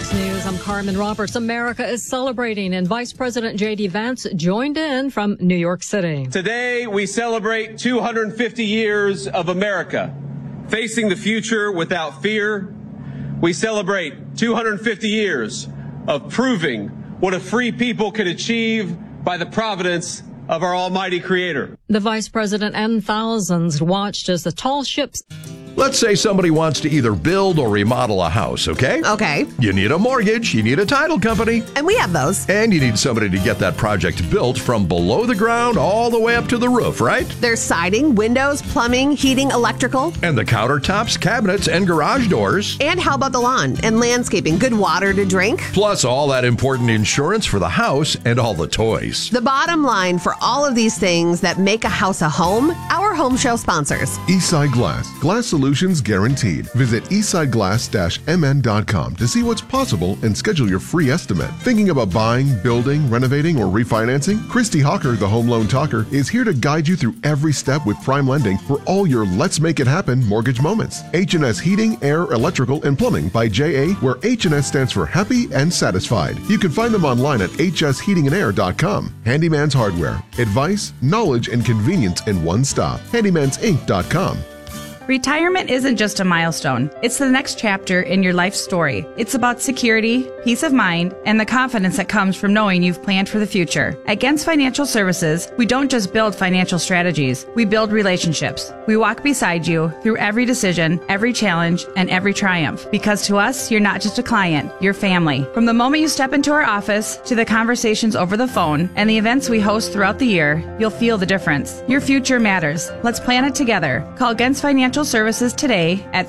Fox News, I'm Carmen Roberts. America is celebrating, and Vice President J.D. Vance joined in from New York City. Today, we celebrate 250 years of America, facing the future without fear. We celebrate 250 years of proving what a free people can achieve by the providence of our almighty Creator. The Vice President and thousands watched as the tall ships... Let's say somebody wants to either build or remodel a house, okay? Okay. You need a mortgage, you need a title company. And we have those. And you need somebody to get that project built from below the ground all the way up to the roof, right? There's siding, windows, plumbing, heating, electrical. And the countertops, cabinets, and garage doors. And how about the lawn and landscaping? Good water to drink. Plus all that important insurance for the house and all the toys. The bottom line for all of these things that make a house a home, our home show sponsors. Eastside Glass. Glass solutions guaranteed. Visit eastsideglass-mn.com to see what's possible and schedule your free estimate. Thinking about buying, building, renovating, or refinancing? Christy Hawker, the Home Loan Talker, is here to guide you through every step with Prime Lending for all your Let's Make It Happen mortgage moments. H&S Heating, Air, Electrical, and Plumbing by J.A., where H&S stands for Happy and Satisfied. You can find them online at hsheatingandair.com. Handyman's Hardware. Advice, knowledge, and convenience in one stop. handymansinc.com. Retirement isn't just a milestone. It's the next chapter in your life story. It's about security, peace of mind, and the confidence that comes from knowing you've planned for the future. At Gens Financial Services, we don't just build financial strategies. We build relationships. We walk beside you through every decision, every challenge, and every triumph. Because to us, you're not just a client, you're family. From the moment you step into our office to the conversations over the phone and the events we host throughout the year, you'll feel the difference. Your future matters. Let's plan it together. Call Gens Financial Services today at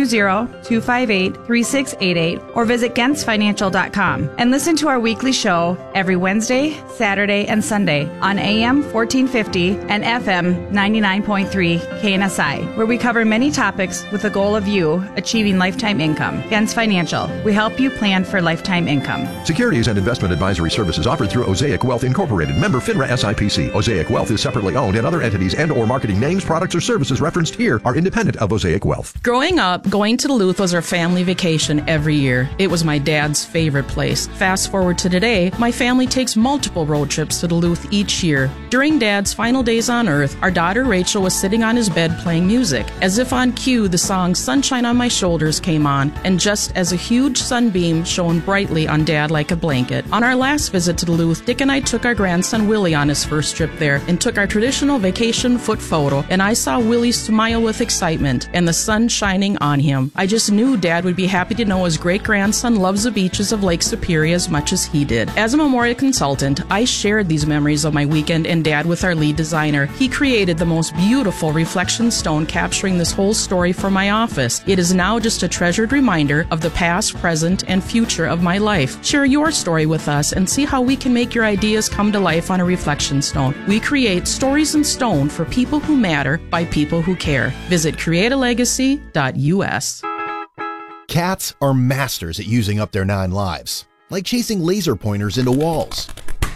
320-258-3688 or visit gensfinancial.com and listen to our weekly show every Wednesday, Saturday, and Sunday on AM 1450 and FM 99.3 KNSI, where we cover many topics with the goal of you achieving lifetime income. Gens Financial, we help you plan for lifetime income. Securities and investment advisory services offered through Osaic Wealth Incorporated, member FINRA SIPC. Osaic Wealth is separately owned, and other entities and or marketing names, products, or services referenced here are independent of Osaic Wealth. Growing up, going to Duluth was our family vacation every year. It was my dad's favorite place. Fast forward to today, my family takes multiple road trips to Duluth each year. During Dad's final days on Earth, our daughter Rachel was sitting on his bed playing music. As if on cue, the song Sunshine on My Shoulders came on, and just as a huge sunbeam shone brightly on Dad like a blanket. On our last visit to Duluth, Dick and I took our grandson Willie on his first trip there and took our traditional vacation foot photo, and I saw Willie smile with excitement and the sun shining on him. I just knew Dad would be happy to know his great-grandson loves the beaches of Lake Superior as much as he did. As a memorial consultant, I shared these memories of my weekend and Dad with our lead designer. He created the most beautiful reflection stone capturing this whole story for my office. It is now just a treasured reminder of the past, present, and future of my life. Share your story with us and see how we can make your ideas come to life on a reflection stone. We create stories in stone for people who matter by people who care. Visit createalegacy.us. Cats are masters at using up their 9 lives, like chasing laser pointers into walls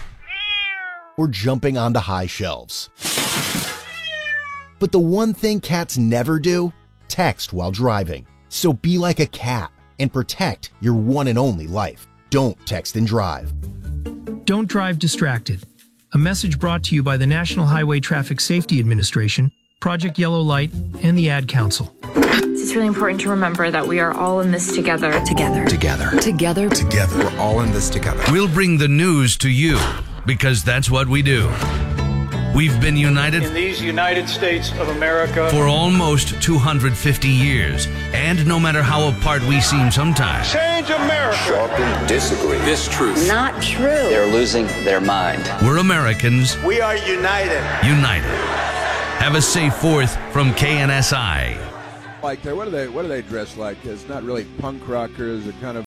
or jumping onto high shelves. But the one thing cats never do? Text while driving. So be like a cat and protect your one and only life. Don't text and drive. Don't drive distracted. A message brought to you by the National Highway Traffic Safety Administration, Project Yellow Light, and the Ad Council. It's really important to remember that we are all in this together. Together. We're all in this together. We'll bring the news to you because that's what we do. We've been united in these United States of America for almost 250 years. And no matter how apart we seem sometimes, change America. Sharply disagree. This truth. Not true. They're losing their mind. We're Americans. We are united. Have a safe 4th from KNSI. Like, what do they dress like? It's not really punk rockers. They're kind of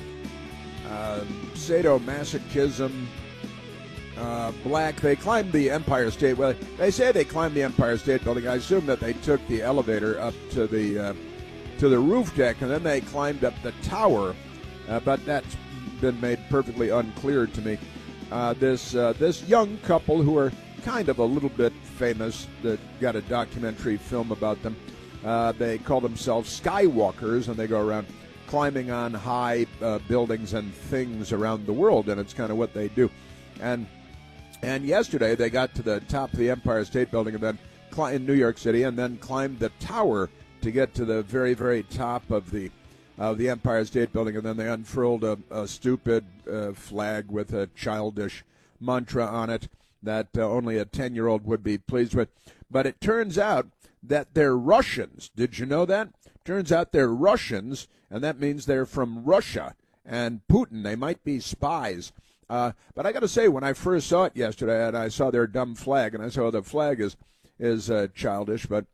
sadomasochism. Black. They climbed the Empire State. Well, they say they climbed the Empire State Building. I assume that they took the elevator up to the roof deck, and then they climbed up the tower. But that's been made perfectly unclear to me. This young couple who are kind of a little bit famous, that got a documentary film about them. They call themselves Skywalkers, and they go around climbing on high buildings and things around the world, and it's kind of what they do. And yesterday they got to the top of the Empire State Building and then in New York City, and then climbed the tower to get to the very, very top of the Empire State Building, and then they unfurled a stupid flag with a childish mantra on it that only a 10-year-old would be pleased with. But it turns out that they're Russians. Did you know that? Turns out they're Russians, and that means they're from Russia. And Putin, they might be spies. But I got to say, when I first saw it yesterday, and I saw their dumb flag, and I saw the flag is childish, but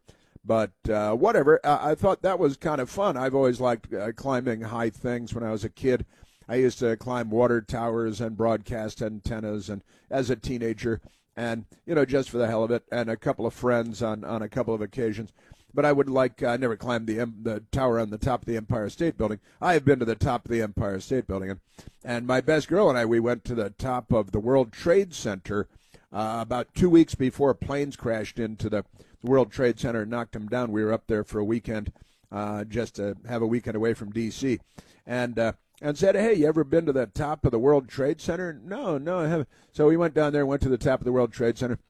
whatever. I thought that was kind of fun. I've always liked climbing high things when I was a kid. I used to climb water towers and broadcast antennas, and as a teenager, and just for the hell of it, and a couple of friends on a couple of occasions. But I never climbed the tower on the top of the Empire State Building. I have been to the top of the Empire State Building, and my best girl and I, we went to the top of the World Trade Center about 2 weeks before planes crashed into the World Trade Center and knocked them down. We were up there for a weekend, just to have a weekend away from D.C., and said, hey, you ever been to the top of the World Trade Center? No, I haven't. So we went down there and went to the top of the World Trade Center,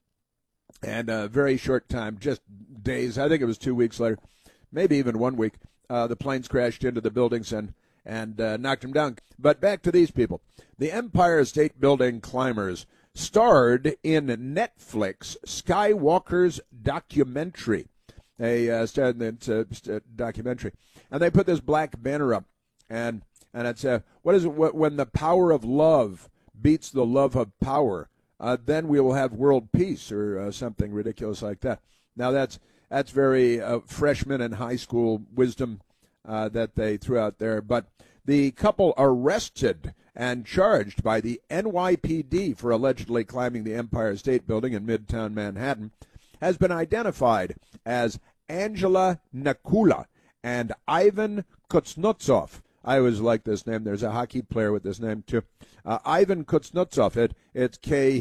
and a very short time, just days, I think it was 2 weeks later, maybe even 1 week, the planes crashed into the buildings and knocked them down. But back to these people. The Empire State Building climbers starred in Netflix Skywalker's documentary. They starred in the documentary, and they put this black banner up, and it's what is it? When the power of love beats the love of power, then we will have world peace, or something ridiculous like that. Now that's very freshman and high school wisdom that they threw out there. But the couple arrested and charged by the NYPD for allegedly climbing the Empire State Building in Midtown Manhattan has been identified as Angela Nakula and Ivan Kuznetsov. I always like this name. There's a hockey player with this name, too. Ivan Kuznetsov. It's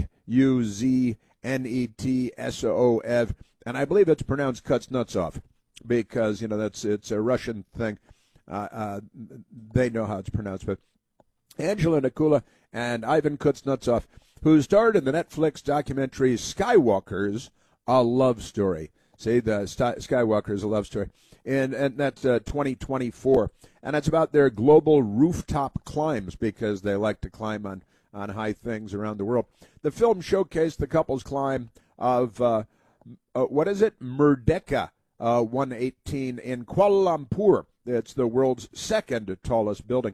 Kuznetsov, and I believe it's pronounced Kuznetsov because, it's a Russian thing. They know how it's pronounced, but Angela Nakula and Ivan Kuznetsov, who starred in the Netflix documentary Skywalkers, A Love Story. See, the Skywalkers, A Love Story. And that's 2024. And it's about their global rooftop climbs because they like to climb on high things around the world. The film showcased the couple's climb of, Merdeka 118 in Kuala Lumpur. It's the world's second tallest building,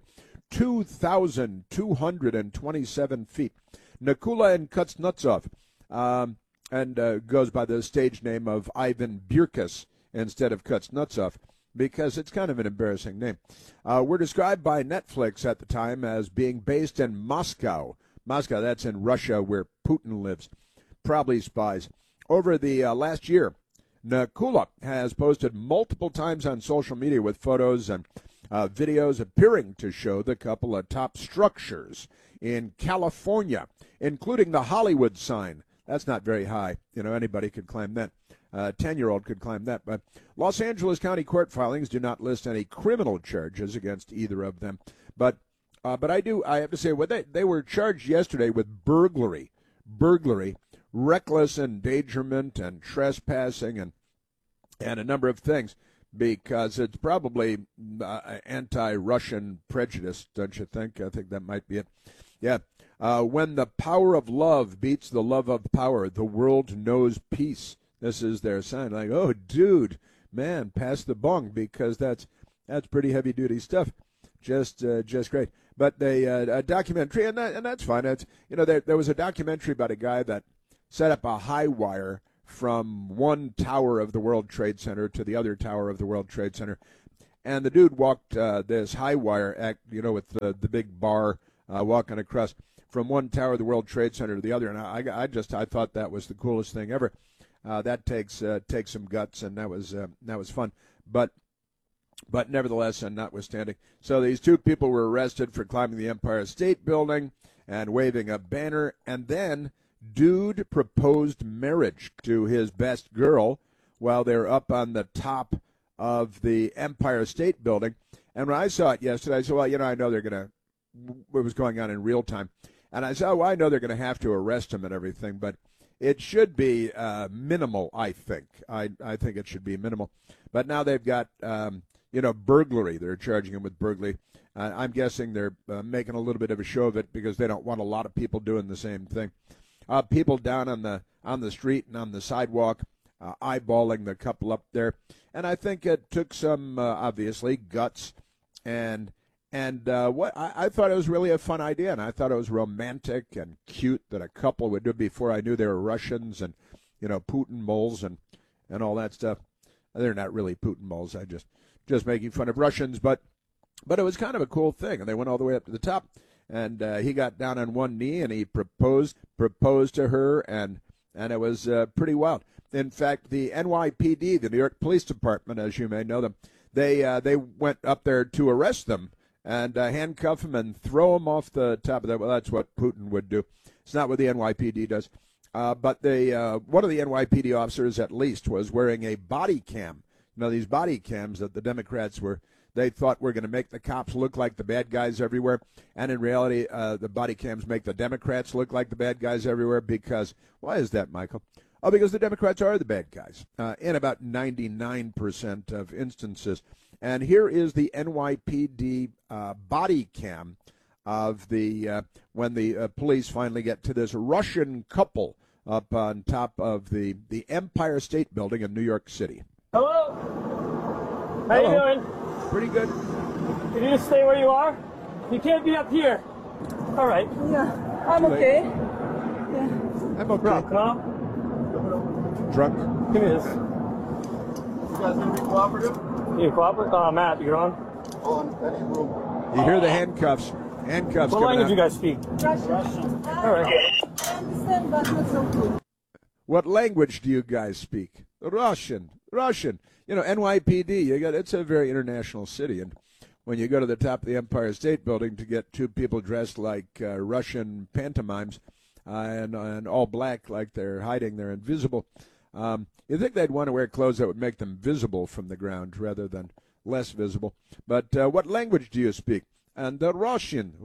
2,227 feet. Nakula and Kuznetsov, and goes by the stage name of Ivan Birkus instead of Kuznetsov, because it's kind of an embarrassing name. Were described by Netflix at the time as being based in Moscow. Moscow, that's in Russia where Putin lives. Probably spies. Over the last year, Nakula has posted multiple times on social media with photos and videos appearing to show the couple atop structures in California, including the Hollywood sign. That's not very high. Anybody could climb that. A 10-year-old could climb that. But Los Angeles County court filings do not list any criminal charges against either of them. But I have to say, they were charged yesterday with burglary, reckless endangerment, and trespassing, and a number of things, because it's probably anti-Russian prejudice, don't you think? I think that might be it. Yeah. When the power of love beats the love of power, the world knows peace. This is their sign. Like, oh, dude, man, pass the bong, because that's pretty heavy-duty stuff. Just great. But a documentary, and that's fine. It's, there was a documentary about a guy that set up a high wire from one tower of the World Trade Center to the other tower of the World Trade Center, and the dude walked this high wire, with the big bar walking across from one tower of the World Trade Center to the other, and I thought that was the coolest thing ever. That takes some guts, and that was fun, but nevertheless, and notwithstanding, so these two people were arrested for climbing the Empire State Building and waving a banner, and then dude proposed marriage to his best girl while they're up on the top of the Empire State Building, And when I saw it yesterday, I said, well, I know they're going to, what was going on in real time. And I said, oh, well, I know they're going to have to arrest him and everything, but it should be minimal, I think. I think it should be minimal. But now they've got, burglary. They're charging him with burglary. I'm guessing they're making a little bit of a show of it because they don't want a lot of people doing the same thing. People down on the street and on the sidewalk eyeballing the couple up there. And I think it took some, obviously, guts and what I thought it was really a fun idea, and I thought it was romantic and cute that a couple would do it before I knew they were Russians and, Putin moles and all that stuff. They're not really Putin moles. I just making fun of Russians, but it was kind of a cool thing, and they went all the way up to the top, and he got down on one knee and he proposed to her, and it was pretty wild. In fact, the NYPD, the New York Police Department, as you may know them, they went up there to arrest them and handcuff them and throw them off the top of that. Well, that's what Putin would do. It's not what the NYPD does. But one of the NYPD officers, at least, was wearing a body cam. These body cams that the Democrats they thought were going to make the cops look like the bad guys everywhere. And in reality, the body cams make the Democrats look like the bad guys everywhere because, why is that, Michael? Oh, because the Democrats are the bad guys in about 99% of instances. And here is the NYPD body cam of when the police finally get to this Russian couple up on top of the Empire State Building in New York City. Hello. How you doing? Pretty good. Can you just stay where you are? You can't be up here. All right. Yeah, I'm okay. Yeah. I'm okay. Drunk, huh? Drunk? Give me this. You guys gonna be cooperative? You cooperate? Matt, you're on. Any room. You hear the handcuffs. Handcuffs. What language you guys speak? Russian. All right. I understand, but not so good. What language do you guys speak? Russian. NYPD. It's a very international city, and when you go to the top of the Empire State Building to get two people dressed like Russian pantomimes and all black, like they're hiding, they're invisible. You'd think they'd want to wear clothes that would make them visible from the ground rather than less visible. But what language do you speak? And Russian.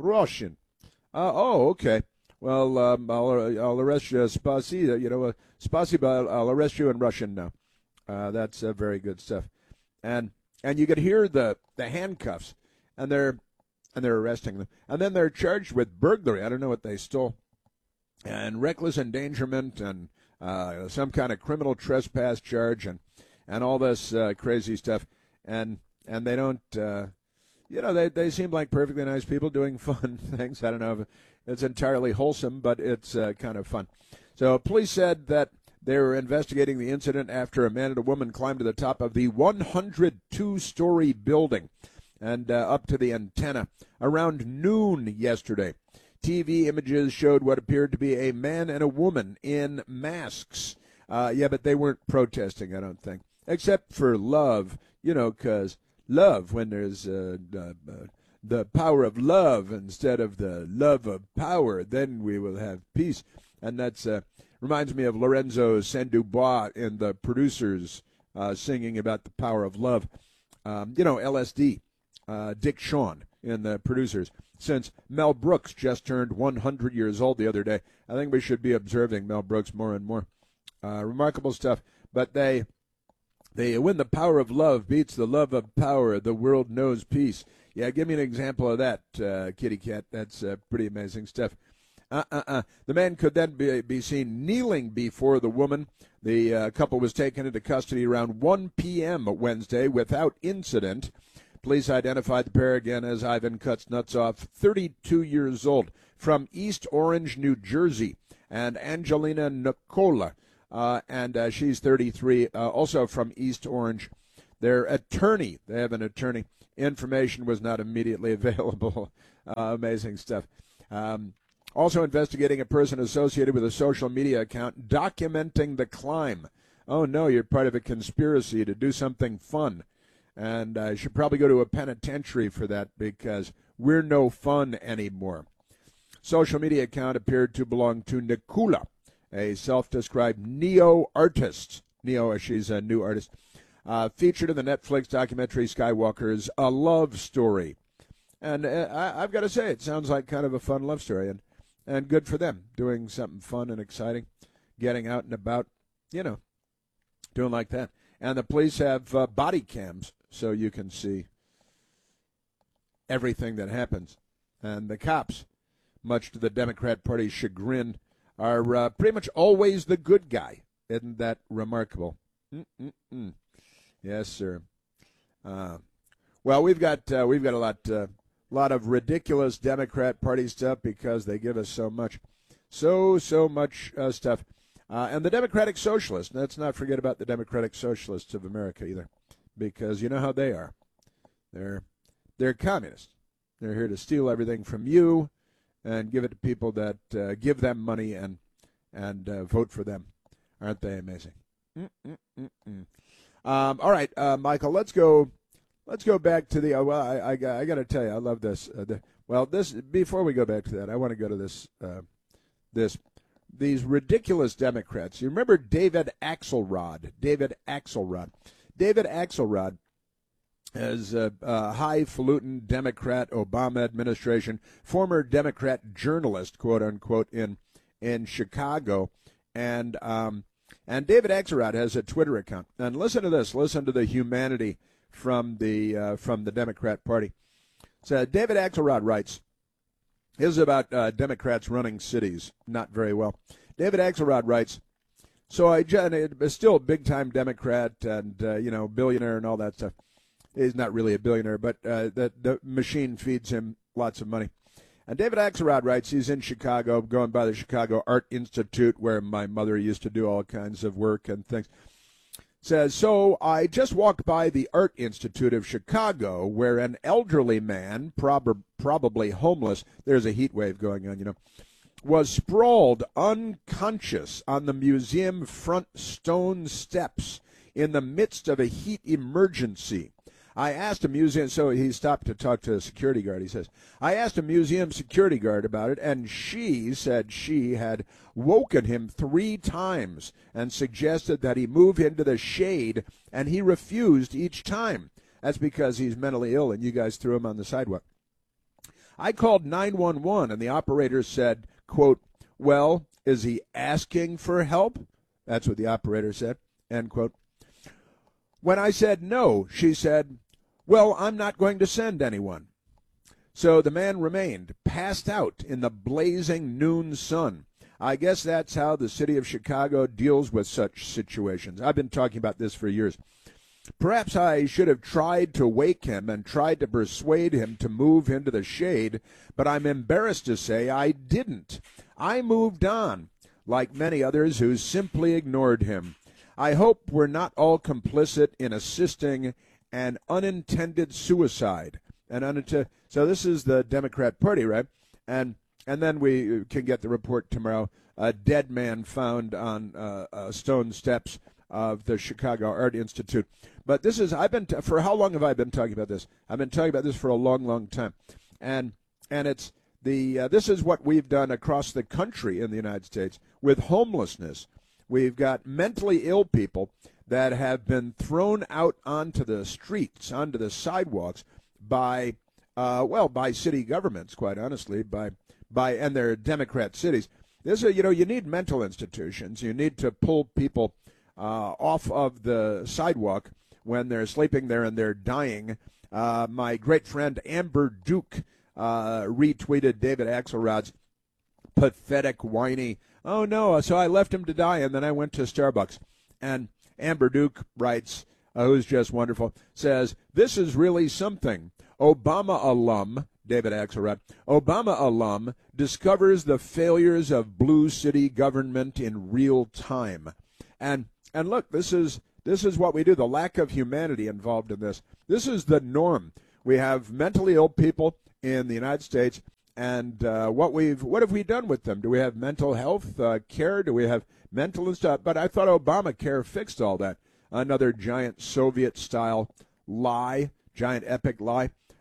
Oh, okay. Well, I'll arrest you. Spasiba, I'll arrest you in Russian now. That's very good stuff. And you could hear the handcuffs, and they're arresting them. And then they're charged with burglary. I don't know what they stole. And reckless endangerment and some kind of criminal trespass charge and all this crazy stuff. And they don't, they seem like perfectly nice people doing fun things. I don't know if it's entirely wholesome, but it's kind of fun. So police said that they were investigating the incident after a man and a woman climbed to the top of the 102-story building and up to the antenna around noon yesterday. TV images showed what appeared to be a man and a woman in masks. But they weren't protesting, I don't think, except for love, because love, when there's the power of love instead of the love of power, then we will have peace. And that's reminds me of Lorenzo Sandoval in The Producers singing about the power of love. LSD, Dick Shawn in The Producers. Since Mel Brooks just turned 100 years old the other day, I think we should be observing Mel Brooks more and more. Remarkable stuff. But when the power of love beats the love of power, the world knows peace. Yeah, give me an example of that, kitty cat. That's pretty amazing stuff. The man could then be seen kneeling before the woman. The couple was taken into custody around 1 p.m. Wednesday without incident. Police identified the pair again as Ivan Kuznetsov, 32 years old, from East Orange, New Jersey, and Angelina Nicola, and she's 33, also from East Orange. Their attorney, they have an attorney. Information was not immediately available. Amazing stuff. Also investigating a person associated with a social media account documenting the climb. Oh, no, you're part of a conspiracy to do something fun. And I should probably go to a penitentiary for that because we're no fun anymore. Social media account appeared to belong to Nikula, a self-described neo-artist. She's a new artist. featured in the Netflix documentary Skywalker's A Love Story. And I've got to say, it sounds like kind of a fun love story, and good for them, doing something fun and exciting, getting out and about, doing like that. And the police have body cams so you can see everything that happens. And the cops, much to the Democrat Party's chagrin, are pretty much always the good guy. Isn't that remarkable? Yes, sir. Well, we've got a lot of ridiculous Democrat Party stuff because they give us so much stuff. And the Democratic Socialists. Let's not forget about the Democratic Socialists of America either, because you know how they are. They're communists. They're here to steal everything from you and give it to people that give them money and vote for them. Aren't they amazing? All right, Michael, let's go back to the. I got to tell you, I love this. This before we go back to that, I want to go to these ridiculous Democrats. You remember David Axelrod? David Axelrod as a highfalutin Democrat Obama administration, former Democrat journalist, quote unquote, in Chicago, and David Axelrod has a Twitter account. And listen to this. Listen to the humanity from the Democrat Party. So David Axelrod writes, this is about Democrats running cities not very well. David Axelrod writes, so is still a big-time Democrat and, billionaire and all that stuff. He's not really a billionaire, but the machine feeds him lots of money. And David Axelrod writes, he's in Chicago, going by the Chicago Art Institute, where my mother used to do all kinds of work and things. Says, so I just walked by the Art Institute of Chicago, where an elderly man, probably homeless, there's a heat wave going on, was sprawled unconscious on the museum front stone steps in the midst of a heat emergency. I asked a museum, so he stopped to talk to a security guard. He says, I asked a museum security guard about it, and she said she had woken him 3 times and suggested that he move into the shade, and he refused each time. That's because he's mentally ill, and you guys threw him on the sidewalk. I called 911, and the operator said, quote, well, is he asking for help? That's what the operator said, end quote. When I said no, she said, well, I'm not going to send anyone. So the man remained, passed out in the blazing noon sun. I guess that's how the city of Chicago deals with such situations. I've been talking about this for years. Perhaps I should have tried to wake him and tried to persuade him to move into the shade, but I'm embarrassed to say I didn't. I moved on, like many others who simply ignored him. I hope we're not all complicit in assisting an unintended suicide. So this is the Democrat Party, right? And then we can get the report tomorrow. A dead man found on stone steps of the Chicago Art Institute. But this is, for how long have I been talking about this? I've been talking about this for a long, long time. And it's this is what we've done across the country in the United States with homelessness. We've got mentally ill people that have been thrown out onto the streets, onto the sidewalks by city governments, quite honestly, and their Democrat cities. This is, you need mental institutions. You need to pull people off of the sidewalk when they're sleeping there and they're dying. My great friend Amber Duke retweeted David Axelrod's pathetic, whiny, oh no, so I left him to die and then I went to Starbucks. And Amber Duke writes, who's just wonderful, says, this is really something. Obama alum, David Axelrod, Obama alum discovers the failures of blue city government in real time. And look, this is what we do, the lack of humanity involved in this. This is the norm. We have mentally ill people in the United States, and what have we done with them? Do we have mental health care? Do we have mental and stuff? But I thought Obamacare fixed all that. Another giant Soviet-style lie, giant epic lie.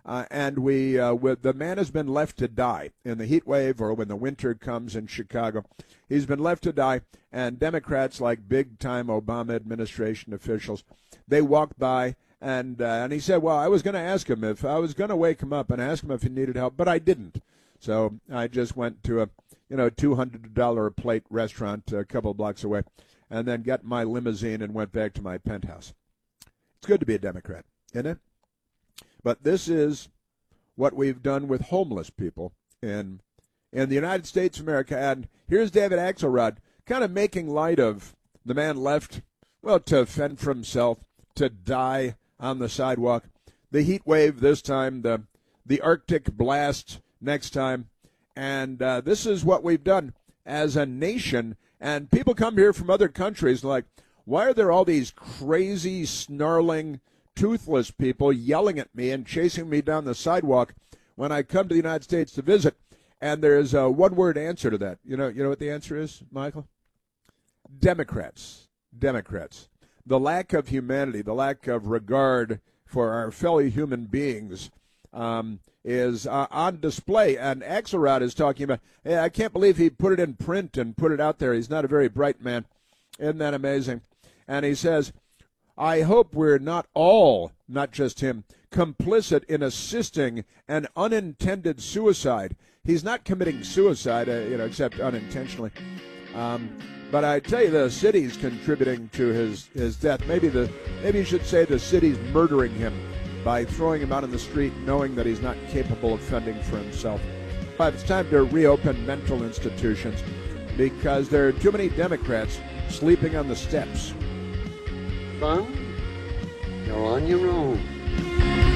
and the man has been left to die in the heat wave or when the winter comes in Chicago. He's been left to die, and Democrats, like big-time Obama administration officials, they walked by, and he said, well, I was going to ask him if I was going to wake him up and ask him if he needed help, but I didn't. So I just went to a $200 a plate restaurant a couple blocks away, and then got my limousine and went back to my penthouse. It's good to be a Democrat, isn't it? But this is what we've done with homeless people in the United States of America. And here's David Axelrod kind of making light of the man left, well, to fend for himself, to die on the sidewalk. The heat wave this time, the Arctic blast next time. And this is what we've done as a nation. And people come here from other countries like, why are there all these crazy, snarling, toothless people yelling at me and chasing me down the sidewalk when I come to the United States to visit? And there's a one-word answer to that. You know what the answer is, Michael? Democrats. Democrats. The lack of humanity, the lack of regard for our fellow human beings is on display. And Axelrod is talking about, hey, I can't believe he put it in print and put it out there. He's not a very bright man. Isn't that amazing? And he says, I hope we're not all, not just him, complicit in assisting an unintended suicide. He's not committing suicide, except unintentionally. But I tell you, the city's contributing to his death. Maybe you should say the city's murdering him by throwing him out on the street, knowing that he's not capable of fending for himself. But it's time to reopen mental institutions because there are too many Democrats sleeping on the steps. Son, you're on your own.